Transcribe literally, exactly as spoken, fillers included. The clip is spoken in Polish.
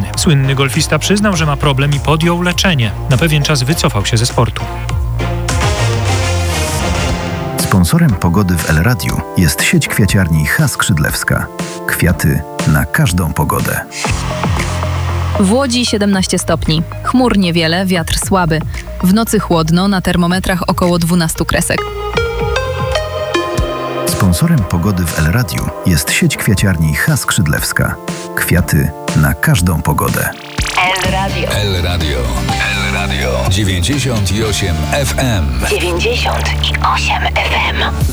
Słynny golfista przyznał, że ma problem i podjął leczenie. Na pewien czas wycofał się ze sportu. Sponsorem pogody w El Radiu jest sieć kwiaciarni H. Skrzydlewska. Kwiaty na każdą pogodę. W Łodzi siedemnaście stopni. Chmur niewiele, wiatr słaby. W nocy chłodno, na termometrach około dwanaście kresek. Sponsorem pogody w El Radiu jest sieć kwiaciarni H. Skrzydlewska. Kwiaty na każdą pogodę. El Radio. El Radio. El Radio. dziewięćdziesiąt osiem F M. dziewięćdziesiąt osiem F M.